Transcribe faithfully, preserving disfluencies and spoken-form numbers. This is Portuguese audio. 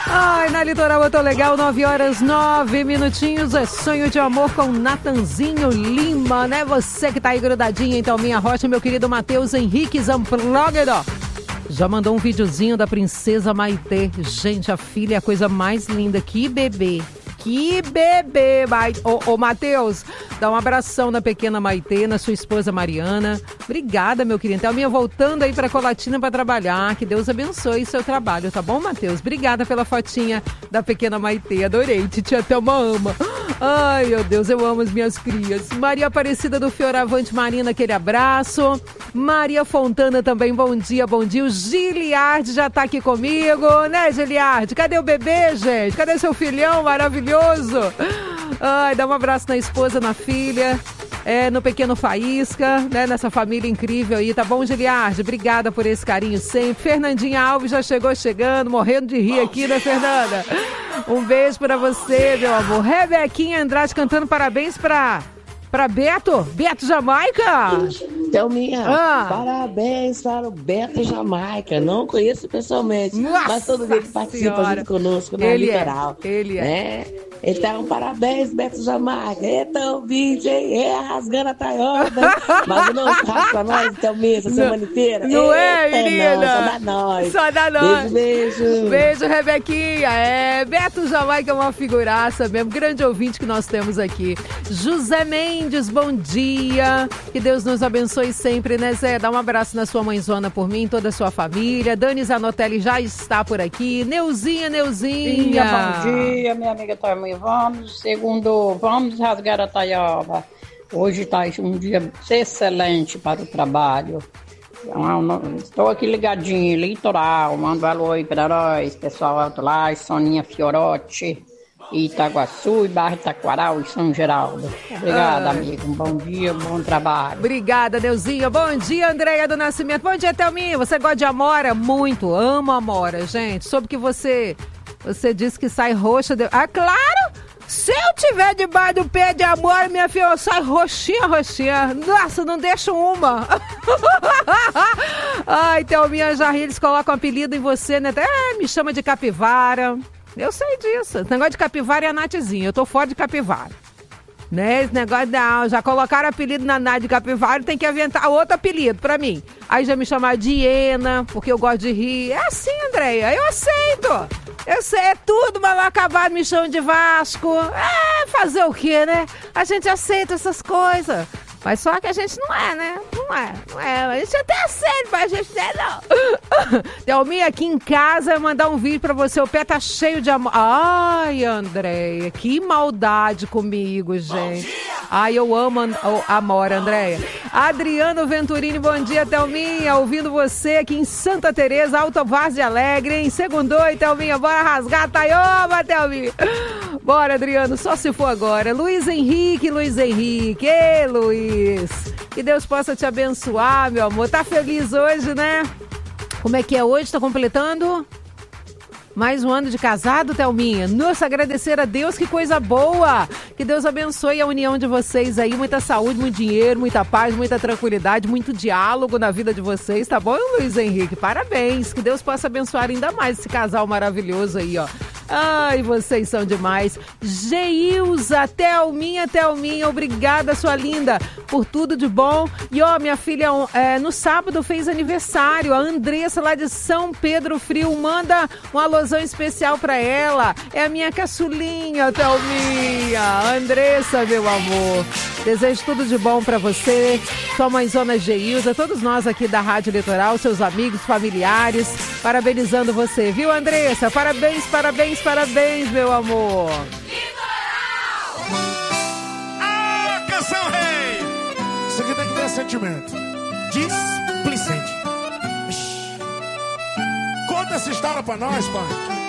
Ai, na Litoral eu tô legal, nove horas, nove minutinhos. É Sonho de Amor com Natanzinho Lima, né? Você que tá aí grudadinho, então, minha rocha, meu querido Matheus Henrique Zamprogno. Já mandou um videozinho da princesa Maitê. Gente, a filha é a coisa mais linda. Que bebê. Que bebê, Maitê. Ô, ô Matheus, dá um abração na pequena Maitê, na sua esposa Mariana. Obrigada, meu querido. Thelminha voltando aí pra Colatina pra trabalhar. Que Deus abençoe seu trabalho, tá bom, Matheus? Obrigada pela fotinha da pequena Maitê. Adorei. Titia Thelma ama. Ai, meu Deus, eu amo as minhas crias. Maria Aparecida do Fioravante Marina, aquele abraço. Maria Fontana também, bom dia, bom dia. O Giliard já tá aqui comigo, né, Giliard? Cadê o bebê, gente? Cadê seu filhão maravilhoso? Ai, dá um abraço na esposa, na filha, é, no pequeno Faísca, né, nessa família incrível aí, tá bom, Giliard? Obrigada por esse carinho sempre. Fernandinha Alves já chegou chegando, morrendo de rir aqui, né, Fernanda? Um beijo pra você, meu amor. Rebequinha Andrade cantando parabéns pra... Pra Beto? Beto Jamaica? Thelminha, ah. parabéns para o Beto Jamaica. Não conheço pessoalmente, Nossa mas todo dia que participa senhora. junto conosco na ele Litoral. É, ele é. Né? Então, parabéns, Beto Jamaica. Então, D J, é rasgando a taioba. Mas não rasga pra nós, Thelminha, essa semana inteira. Não é, Eita, menina? Não, só dá nós. Só dá nós. Beijo, beijo. Beijo, Rebequinha. É, Beto Jamaica é uma figuraça mesmo. Grande ouvinte que nós temos aqui. José Mendes, bom dia. Que Deus nos abençoe sempre, né, Zé? Dá um abraço na sua mãezona por mim, toda a sua família. Dani Zanotelli já está por aqui. Neuzinha, Neuzinha. Bom dia, minha amiga Thelminha. Vamos, segundo, vamos rasgar a taioba. Hoje está um dia excelente para o trabalho. Estou aqui ligadinho, Litoral, mando alô aí para nós, pessoal alto lá, Soninha Fiorotti, Itaguaçu, Barra Itaquaral e São Geraldo. Obrigada, ah. amigo. Um bom dia, um bom trabalho. Obrigada, Neuzinha. Bom dia, Andréia do Nascimento. Bom dia, Thelminha. Você gosta de Amora? Muito. Amo Amora, gente. Soube que você, você disse que sai roxa. De... Ah, claro! Se eu tiver debaixo do pé de Amora, minha filha, eu saio roxinha, roxinha. Nossa, não deixo uma. Ai, Thelminha Jarry, eles colocam apelido em você, né? É, me chama de capivara. Eu sei disso. Esse negócio de capivara é a Natezinha. Eu tô fora de capivara. Né? Esse negócio, não. Já colocaram apelido na Nath de capivara, tem que inventar outro apelido pra mim. Aí já me chamaram de hiena, porque eu gosto de rir. É assim, Andréia. Eu aceito. Eu sei, é tudo mal acabado, me chamam de Vasco. É, fazer o quê, né? A gente aceita essas coisas. Mas só que a gente não é, né? Não é, não é. A gente até aceita, mas a gente não é, não. Thelminha, aqui em casa, mandar um vídeo pra você. O pé tá cheio de amor. Ai, Andréia, que maldade comigo, gente. Ai, eu amo a Amora, Andréia. Adriano Venturini, bom dia, Thelminha. Ouvindo você aqui em Santa Teresa, Alto Várzea Alegre, hein? Segundou, hein, Thelminha? Bora rasgar a taioba, Thelminha. Bora, Adriano, só se for agora. Luiz Henrique, Luiz Henrique. Ei, Luiz. Que Deus possa te abençoar, meu amor. Tá feliz hoje, né? Como é que é hoje? Tá completando mais um ano de casado, Thelminha? Nossa, agradecer a Deus, que coisa boa. Que Deus abençoe a união de vocês aí. Muita saúde, muito dinheiro, muita paz, muita tranquilidade, muito diálogo na vida de vocês, tá bom, Luiz Henrique? Parabéns. Que Deus possa abençoar ainda mais esse casal maravilhoso aí, ó. Ai, vocês são demais. Geilza, Thelminha, Thelminha, obrigada, sua linda, por tudo de bom. E ó, minha filha, é, no sábado fez aniversário, a Andressa lá de São Pedro Frio, manda um alôzão especial pra ela. É a minha caçulinha, Thelminha. Andressa, meu amor, desejo tudo de bom pra você, sua mãezona Geilza, todos nós aqui da Rádio Litoral, seus amigos, familiares, parabenizando você, viu, Andressa? Parabéns, parabéns, parabéns, meu amor. Litoral! Ah, canção rei! Isso aqui tem que ter sentimento. Displicente. Conta essa história pra nós, pai.